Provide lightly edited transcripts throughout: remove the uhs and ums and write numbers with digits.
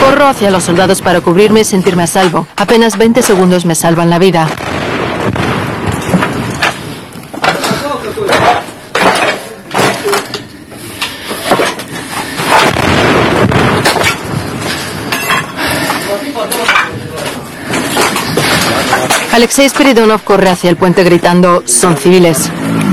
Corro hacia los soldados para cubrirme y sentirme a salvo. Apenas 20 segundos me salvan la vida. Alexei Spiridonov corre hacia el puente gritando: «Son civiles».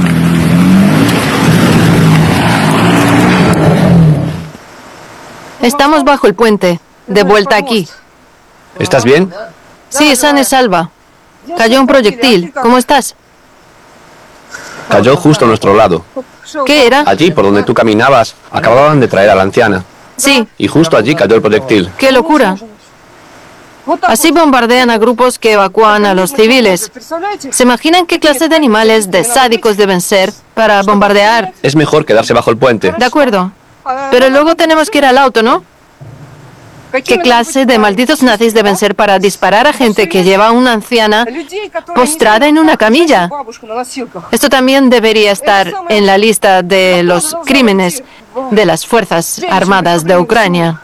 Estamos bajo el puente, de vuelta aquí. ¿Estás bien? Sí, sana y salva. Cayó un proyectil. ¿Cómo estás? Cayó justo a nuestro lado. ¿Qué era? Allí, por donde tú caminabas, acababan de traer a la anciana. Sí. Y justo allí cayó el proyectil. ¡Qué locura! Así bombardean a grupos que evacúan a los civiles. ¿Se imaginan qué clase de animales, de sádicos deben ser para bombardear? Es mejor quedarse bajo el puente. De acuerdo. Pero luego tenemos que ir al auto, ¿no? ¿Qué clase de malditos nazis deben ser para disparar a gente que lleva a una anciana postrada en una camilla? Esto también debería estar en la lista de los crímenes de las Fuerzas Armadas de Ucrania.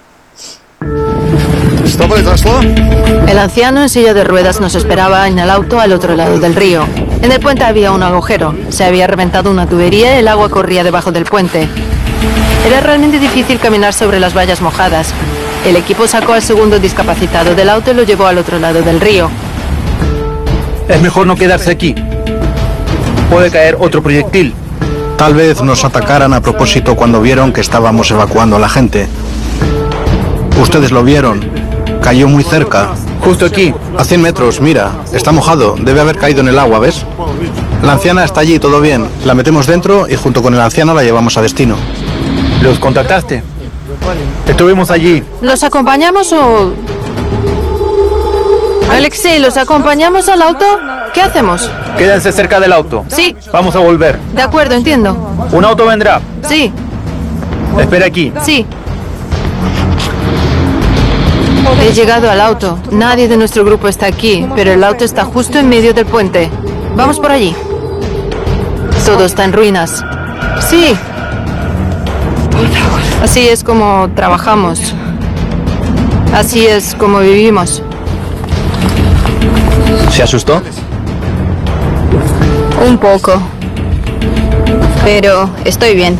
El anciano en silla de ruedas nos esperaba en el auto al otro lado del río. En el puente había un agujero. Se había reventado una tubería y el agua corría debajo del puente. Era realmente difícil caminar sobre las vallas mojadas. El equipo sacó al segundo discapacitado del auto y lo llevó al otro lado del río. Es mejor no quedarse aquí. Puede caer otro proyectil. Tal vez nos atacaran a propósito cuando vieron que estábamos evacuando a la gente. Ustedes lo vieron. Cayó muy cerca. Justo aquí. A 100 metros, mira. Está mojado. Debe haber caído en el agua, ¿ves? La anciana está allí, todo bien. La metemos dentro y junto con el anciano la llevamos a destino. ¿Los contactaste? Estuvimos allí. ¿Los acompañamos o...? Alexei, ¿los acompañamos al auto? ¿Qué hacemos? Quédense cerca del auto. Sí. Vamos a volver. De acuerdo, entiendo. Un auto vendrá. Sí. Espera aquí. Sí. He llegado al auto. Nadie de nuestro grupo está aquí, pero el auto está justo en medio del puente. Vamos por allí. Todo está en ruinas. Sí. Así es como trabajamos. Así es como vivimos. ¿Se asustó? Un poco. Pero estoy bien.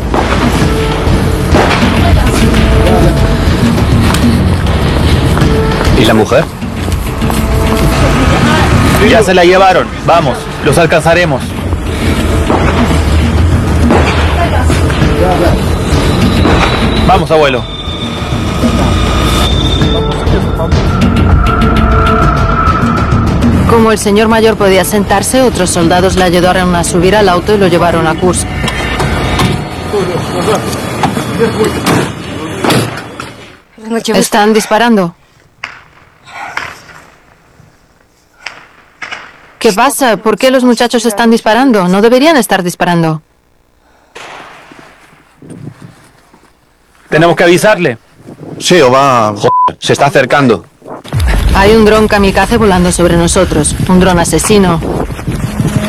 ¿Y la mujer? Ya se la llevaron. Vamos, los alcanzaremos. Vamos, abuelo. Como el señor mayor podía sentarse, otros soldados le ayudaron a subir al auto y lo llevaron a Kursk. Están disparando. ¿Qué pasa? ¿Por qué los muchachos están disparando? No deberían estar disparando. Tenemos que avisarle. Sí, o va... Joder, se está acercando. Hay un dron kamikaze volando sobre nosotros. Un dron asesino.